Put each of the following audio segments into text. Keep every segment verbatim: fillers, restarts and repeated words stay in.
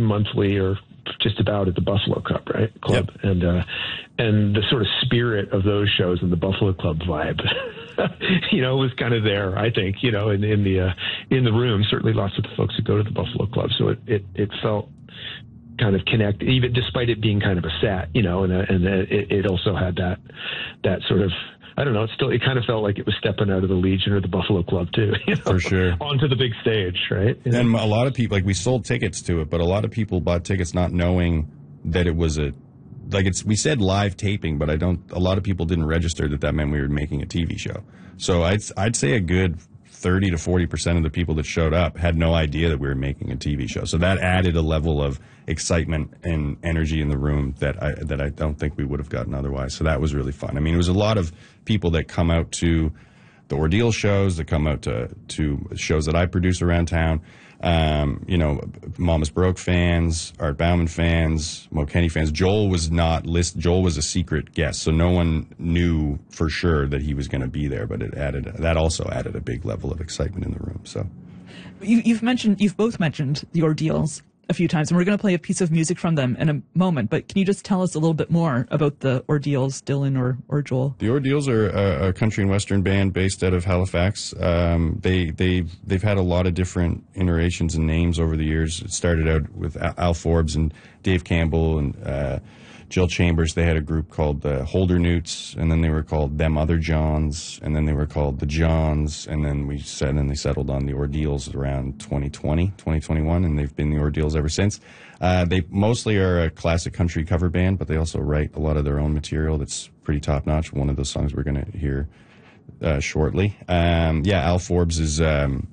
monthly or just about at the Buffalo Club, right? Club. Yep. And, uh, and the sort of spirit of those shows and the Buffalo Club vibe, you know, was kind of there, I think, you know, in, in the, uh, in the room, certainly lots of the folks who go to the Buffalo Club. So it, it, it felt kind of connected, even despite it being kind of a set, you know, and, uh, and uh, it, it also had that, that sort of, I don't know. It still, it kind of felt like it was stepping out of the Legion or the Buffalo Club too, you know, for sure, onto the big stage, right? You know? And a lot of people, like we sold tickets to it, but a lot of people bought tickets not knowing that it was a, like it's, we said live taping, but I don't, a lot of people didn't register that that meant we were making a T V show. So I'd, I'd say a good thirty to forty percent of the people that showed up had no idea that we were making a T V show. So that added a level of excitement and energy in the room that I that I don't think we would have gotten otherwise. So that was really fun. I mean, it was a lot of people that come out to the Ordeal shows, that come out to to shows that I produce around town. Um, you know, Mama's Baroque fans, Art Bauman fans, Mo Kenny fans. Joel was not list. Joel was a secret guest, so no one knew for sure that he was going to be there. But it added that also added a big level of excitement in the room. So, you, you've mentioned, you've both mentioned the Ordeals a few times, and we're going to play a piece of music from them in a moment. But can you just tell us a little bit more about the Ordeals, Dylan or or Joel? The Ordeals are a, a country and western band based out of Halifax. Um, they they've they've had a lot of different iterations and names over the years. It started out with Al Forbes and Dave Campbell and uh, Jill Chambers. They had a group called the Holdernewts, and then they were called Them Other Johns, and then they were called the Johns, and then we said, and they settled on the Ordeals around twenty twenty, twenty twenty-one, and they've been the Ordeals ever since. Uh, they mostly are a classic country cover band, but they also write a lot of their own material that's pretty top-notch. One of those songs we're going to hear uh, shortly. Um, yeah, Al Forbes is... Um,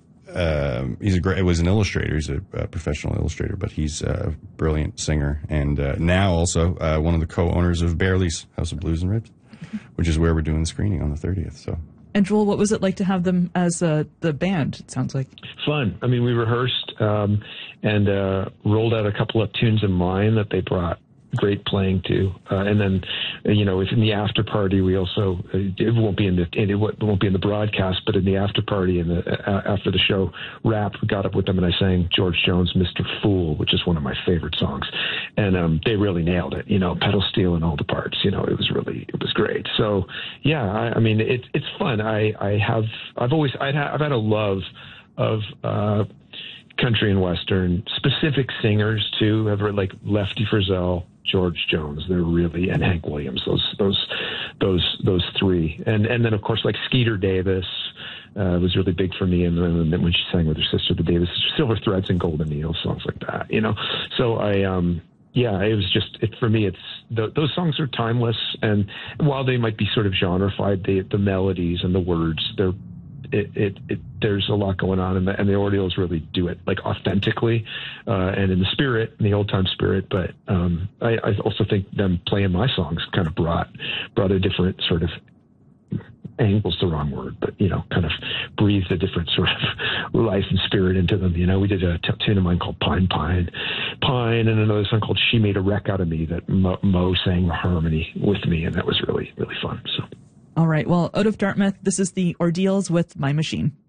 Um, he's a great, it was an illustrator. He's a, a professional illustrator, but he's a brilliant singer. And uh, now also uh, one of the co-owners of Bearley's House of Blues and Ribs, which is where we're doing the screening on the thirtieth. So. And Joel, what was it like to have them as uh, the band, it sounds like? Fun. I mean, we rehearsed um, and uh, rolled out a couple of tunes in mind that they brought great playing to, uh, and then uh, you know, in the after party, we also uh, it won't be in the it won't be in the broadcast, but in the after party and uh, after the show wrapped, we got up with them and I sang George Jones' "Mister Fool," which is one of my favorite songs, and um, they really nailed it. You know, pedal steel and all the parts. You know, it was really it was great. So yeah, I, I mean, it's it's fun. I I have I've always I've had, I've had a love of. Uh, country and western, specific singers too, ever like Lefty Frizzell, George Jones, they're really, and Hank Williams, those those those those three, and and then of course like Skeeter Davis uh, was really big for me, and then when she sang with her sister, the Davis, Silver Threads and Golden Needles, songs like that, you know. So I um yeah, it was just it for me. It's the, those songs are timeless, and while they might be sort of genrefied, the the melodies and the words, they're It, it, it, there's a lot going on, and the, and the Ordeals really do it like authentically uh, and in the spirit, in the old time spirit. But um, I, I also think them playing my songs kind of brought brought a different sort of angle's the wrong word, but you know, kind of breathed a different sort of life and spirit into them. You know, we did a t- tune of mine called Pine Pine Pine, and another song called She Made a Wreck Out of Me that Mo, Mo sang the harmony with me, and that was really really fun. So. All right. Well, out of Dartmouth, this is the Ordeals with My Machine.